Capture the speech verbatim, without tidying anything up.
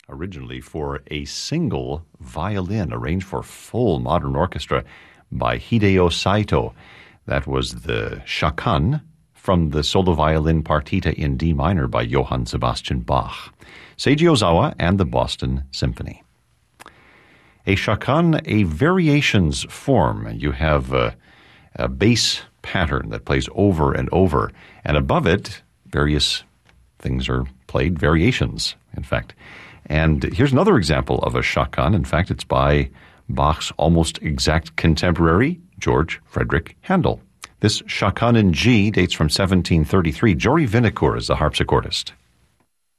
originally for a single violin, arranged for full modern orchestra by Hideo Saito. That was the Chakan from the solo violin partita in D minor by Johann Sebastian Bach. Seiji Ozawa and the Boston Symphony. A Chakan, a variations form. You have a, a bass pattern that plays over and over, and above it, various things are played, variations, in fact. And here's another example of a Chakan. In fact, it's by Bach's almost exact contemporary, George Frederick Handel. This Chakan in G dates from seventeen thirty-three. Jory Vinokur is the harpsichordist.